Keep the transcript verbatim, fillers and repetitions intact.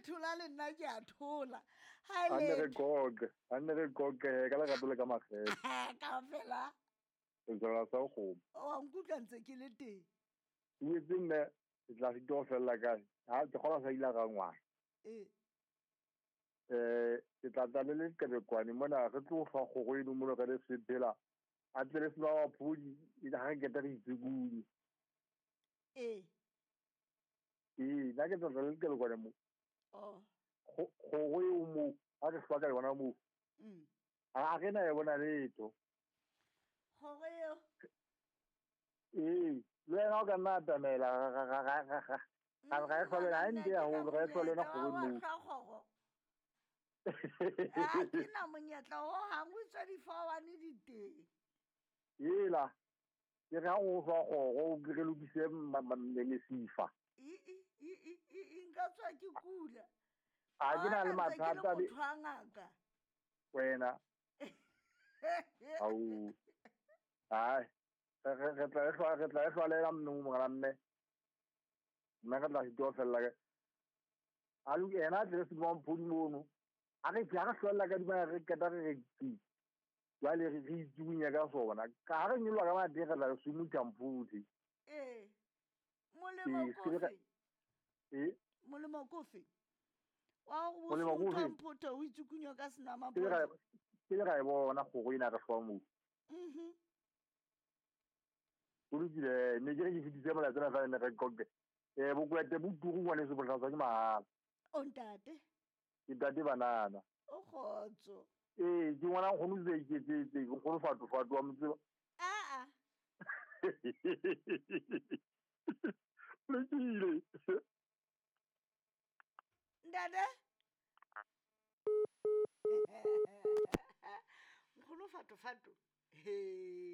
thola le nna ke a thola ha a ne re le goge a ne re goge ka le gato le ka magetse ka fela se tsela sa go wa nkutlwa ntse ke le teng e tsene e tla se do fela ka ha ke gola sa ila ga ngwa eh eh ke tla tla le ke re kwani mona re tlo fa go go eno mo ga le se phela a tle se ba phodi e ga ke tla re tsegudi eh e na ke tla le ke le kwani mo oh go go yo mo a ke swa ka bona mo mm a ke na e bona letho gore yo eh le na ga na tamela ga ga ga ga ga ga ga e fole na ndi ya ho ga e fole na go mo a ke na monyetla o hangwe tswa di four one di teng yela ke ga go swa go go ke lokise mmele sifa i i i nka tswa ke kula a ke na le mathata di ngaka wena au ai re re tla re re tla re le am no mo ramme nna ka tla se do fela ke a lu ena tle se mo phodi mo a re ja ga hlola ka di ba re ke ta re ki ya le re itsunya ka sona ka re nyolwa ka ba di ga la se mu tamputi eh molemo kofi eh molemo kofi wa go molemo se kofi utlwa o itsukunya ka senama ke ga ke ga e bona go go ina ka swa mo mhm o re dire ne ke re ke fitise mola tsena fa ne re koke eh bo kwete bo tugu ngwane se botlhatsa ke mahala o ntate ke tate banana o khotso eh ke ngwana go no se ke tse go go fatu fatu wa motse a a le kile ntate kholo fatu fatu he